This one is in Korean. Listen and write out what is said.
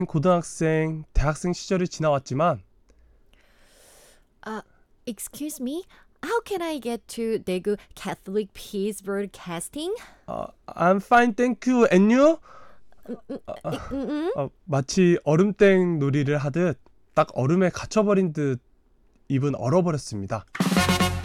고등학생, 대학생 시절을 지나왔지만 Excuse me, how can I get to Daegu Catholic Peace Broadcasting? I'm fine, thank you. And you? 마치 얼음땡 놀이를 하듯 딱 얼음에 갇혀버린 듯 입은 얼어버렸습니다.